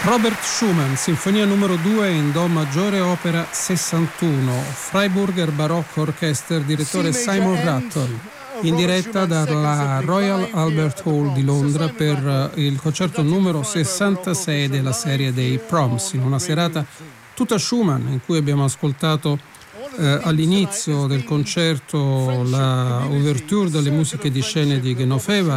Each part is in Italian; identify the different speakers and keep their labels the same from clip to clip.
Speaker 1: Robert Schumann, Sinfonia numero 2 in Do maggiore, opera 61, Freiburger Baroque Orchester, direttore Simon Rattle, in diretta dalla Royal Albert Hall di Londra per il concerto numero 66 della serie dei Proms, in una serata tutta Schumann in cui abbiamo ascoltato all'inizio del concerto la ouverture dalle musiche di scene di Genofeva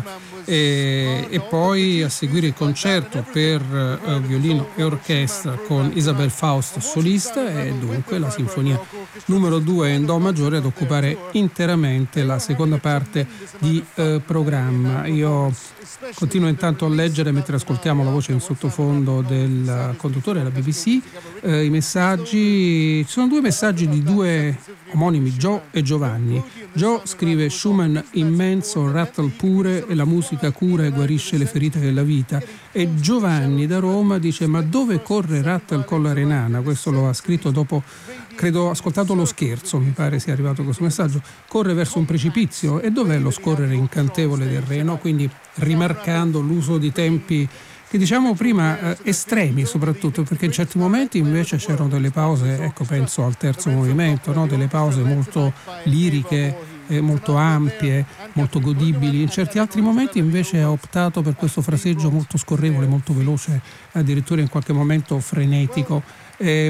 Speaker 1: e poi a seguire il concerto per violino e orchestra con Isabel Faust solista e dunque la sinfonia numero 2 in Do maggiore ad occupare interamente la seconda parte di programma. Io continuo intanto a leggere mentre ascoltiamo la voce in sottofondo del conduttore della BBC i messaggi. Ci sono due messaggi di due omonimi, Joe e Giovanni. Joe scrive: Schumann immenso, Rattle pure, e la musica cura e guarisce le ferite della vita. E Giovanni da Roma dice: ma dove corre Rattle con la renana? Questo lo ha scritto dopo, credo, ascoltato lo scherzo, mi pare sia arrivato questo messaggio. Corre verso un precipizio. E dov'è lo scorrere incantevole del Reno? Quindi rimarcando l'uso di tempi che diciamo prima estremi, soprattutto perché in certi momenti invece c'erano delle pause, ecco, penso al terzo movimento, no? Delle pause molto liriche, molto ampie, molto godibili. In certi altri momenti invece ha optato per questo fraseggio molto scorrevole, molto veloce, addirittura in qualche momento frenetico. E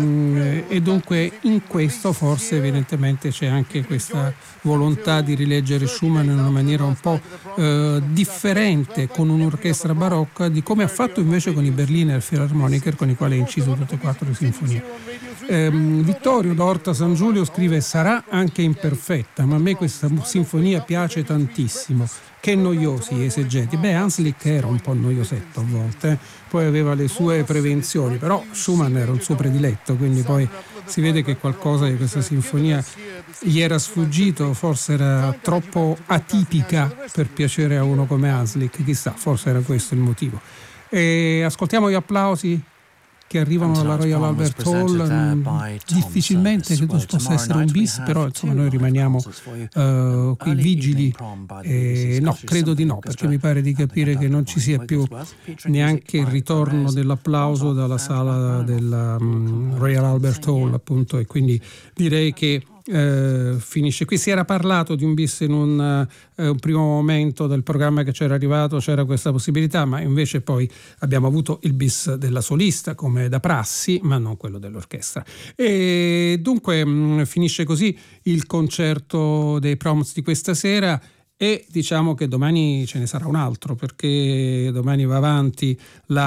Speaker 1: dunque in questo forse evidentemente c'è anche questa volontà di rileggere Schumann in una maniera un po' differente con un'orchestra barocca di come ha fatto invece con i Berliner Philharmoniker, con i quali ha inciso tutte e quattro le sinfonie. Vittorio da Orta San Giulio scrive: sarà anche imperfetta, ma a me questa sinfonia piace tantissimo. Che noiosi esegeti. Hanslick era un po' noiosetto a volte, poi aveva le sue prevenzioni, però Schumann era un suo prediletto, quindi poi si vede che qualcosa di questa sinfonia gli era sfuggito, forse era troppo atipica per piacere a uno come Hanslick, chissà, forse era questo il motivo. E ascoltiamo gli applausi che arrivano dalla Royal Albert Hall. Difficilmente credo possa essere un bis, però insomma noi rimaniamo qui vigili. No, credo di no, perché mi pare di capire che non ci sia più neanche il ritorno dell'applauso dalla sala della Royal Albert Hall, appunto, e quindi direi che finisce qui. Si era parlato di un bis in un primo momento del programma che c'era arrivato, c'era questa possibilità, ma invece poi abbiamo avuto il bis della solista come da prassi, ma non quello dell'orchestra. E dunque finisce così il concerto dei Proms di questa sera. E diciamo che domani ce ne sarà un altro, perché domani va avanti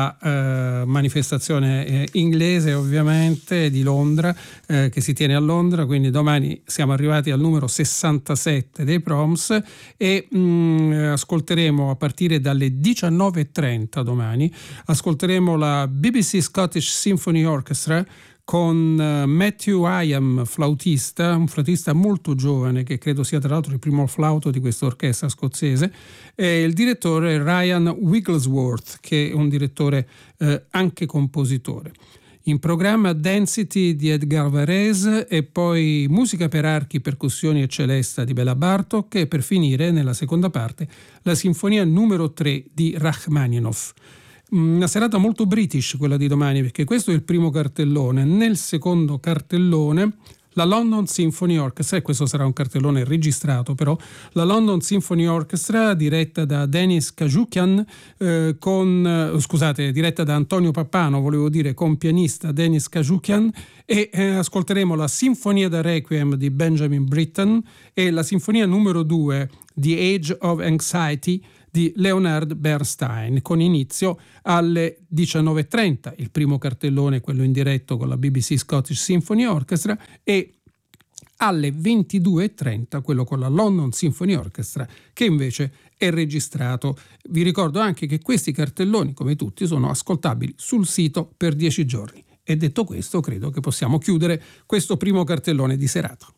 Speaker 1: la manifestazione inglese, ovviamente, di Londra, che si tiene a Londra, quindi domani siamo arrivati al numero 67 dei Proms e ascolteremo a partire dalle 19.30 domani, ascolteremo la BBC Scottish Symphony Orchestra con Matthew Hyam, flautista, un flautista molto giovane che credo sia tra l'altro il primo flauto di questa orchestra scozzese, e il direttore Ryan Wigglesworth, che è un direttore anche compositore. In programma Density di Edgar Varese e poi musica per archi, percussioni e celesta di Bela Bartok, e per finire nella seconda parte la sinfonia numero 3 di Rachmaninoff. Una serata molto british quella di domani, perché questo è il primo cartellone. Nel secondo cartellone la London Symphony Orchestra, e questo sarà un cartellone registrato però, la London Symphony Orchestra diretta da Denis Kajukian diretta da Antonio Pappano, volevo dire, con pianista Denis Kajukian, e ascolteremo la Sinfonia da Requiem di Benjamin Britten e la Sinfonia numero 2 di Age of Anxiety di Leonard Bernstein, con inizio alle 19.30, il primo cartellone, quello in diretto con la BBC Scottish Symphony Orchestra, e alle 22.30 quello con la London Symphony Orchestra, che invece è registrato. Vi ricordo anche che questi cartelloni, come tutti, sono ascoltabili sul sito per 10 giorni. E detto questo, credo che possiamo chiudere questo primo cartellone di serata.